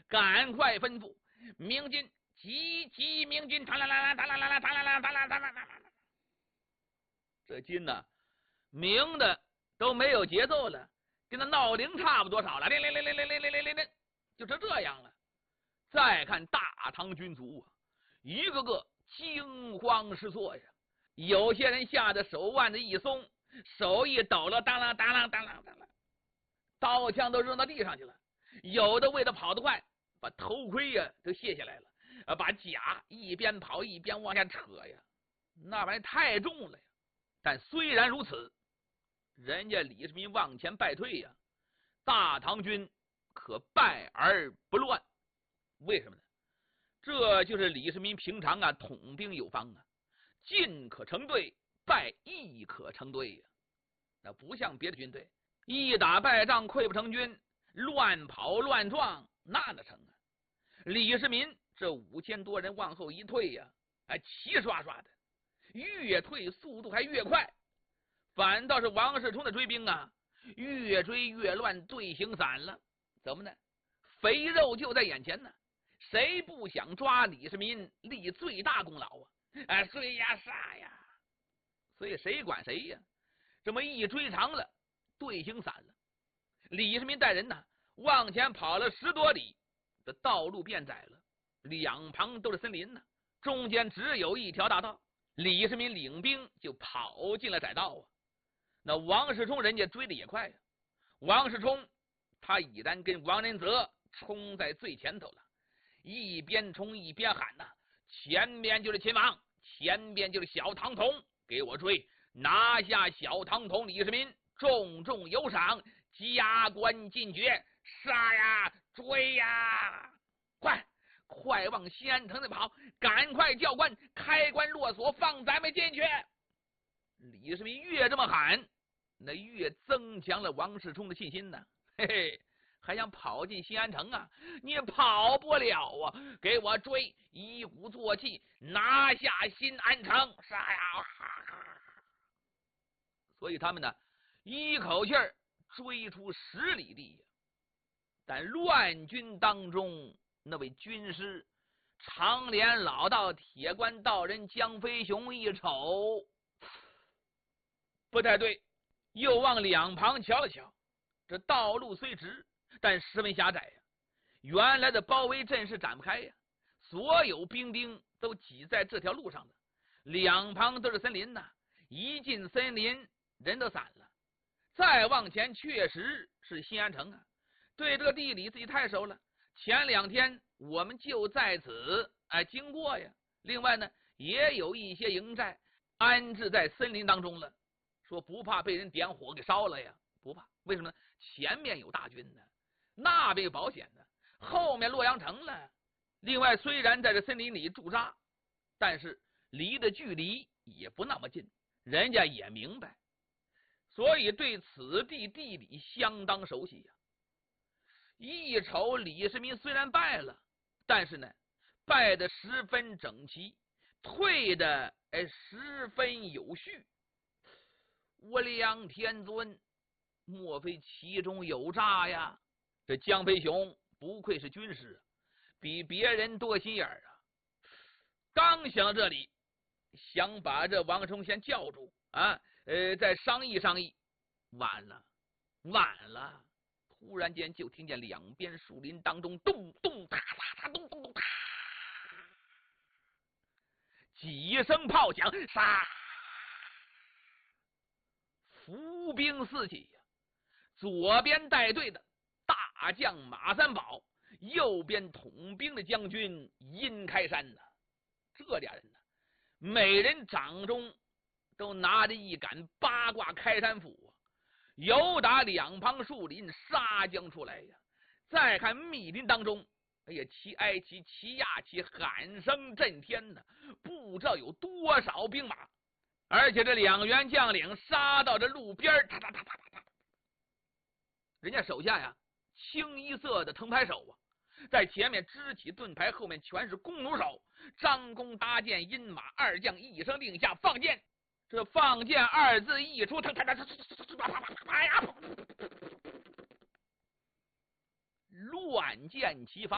赶快吩咐明军急明军，啦啦啦啦啦啦啦啦啦啦啦。这军呢，明的都没有节奏了，跟那闹铃差不多少了，铃，就这样了。再看大唐军卒啊，一个个惊慌失措呀，有些人吓得手腕子一松，手一抖了，当啷当啷当啷当啷，刀枪都扔到地上去了。有的为了跑得快，把头盔呀都卸下来了，把甲一边跑一边往下扯呀，那玩意太重了呀。但虽然如此，人家李世民往前败退呀，大唐军可败而不乱。为什么呢？这就是李世民平常啊统兵有方啊，进可成队，败亦可成队呀。那不像别的军队，一打败仗溃不成军，乱跑乱撞，那成啊。李世民这5000多人往后一退呀，齐刷刷的，越退速度还越快。反倒是王世充的追兵啊，越追越乱，队形散了。怎么呢？肥肉就在眼前呢，谁不想抓李世民立最大功劳啊？追呀杀呀，所以谁管谁呀？这么一追长了，队形散了。李世民带人呢，往前跑了10多里，这道路变窄了，两旁都是森林呢，中间只有一条大道。李世民领兵就跑进了窄道啊。那王世充人家追的也快呀，王世充他已然跟王仁泽冲在最前头了，一边冲一边喊呐：前边就是秦王，前边就是小唐统，给我追，拿下小唐统李世民，重重有赏，加官进爵，杀呀追呀，快往西安城内跑，赶快教官开关落锁，放咱们进去。李世民越这么喊，那越增强了王世充的信心呢。嘿嘿，还想跑进新安城啊？你跑不了啊！给我追，一鼓作气拿下新安城，杀呀！所以他们呢，一口气儿追出10里地呀。但乱军当中，那位军师长脸老道铁关道人江飞雄一瞅，不太对，又往两旁瞧了瞧。这道路虽直，但十分狭窄呀，原来的包围阵势展不开呀，所有兵丁都挤在这条路上的，两旁都是森林呐，一进森林人都散了。再往前确实是新安城啊，对这个地理自己太熟了，前2天我们就在此经过呀。另外呢，也有一些营寨安置在森林当中了，说不怕被人点火给烧了呀，不怕。为什么呢？前面有大军呢，那边有保险呢，后面洛阳城了。另外虽然在这森林里驻扎，但是离的距离也不那么近，人家也明白，所以对此地地理相当熟悉呀。一瞅李世民虽然败了，但是呢，败得十分整齐，退的十分有序。无量天尊，莫非其中有诈呀？这江飞雄不愧是军师，比别人多心眼儿啊。刚想到这里，想把这王世充先叫住啊，再商议商议，晚了。突然间就听见两边树林当中咚咚哒哒哒咚咚咚哒，几声炮响，杀！伏兵四起呀，左边带队的大将马三宝，右边统兵的将军殷开山呢。这俩人呢，每人掌中都拿着一杆八卦开山斧啊，由打两旁树林杀将出来呀。再看密林当中，哎呀，齐哀齐，齐亚齐，喊声震天呢，不知道有多少兵马。而且这两员将领杀到这路边，哒哒哒哒哒，人家手下呀，清一色的藤牌手啊，在前面支起盾牌，后面全是弓弩手。张弓搭箭，阴马二将一声令下，放箭。这放箭二字一出，乱箭齐发。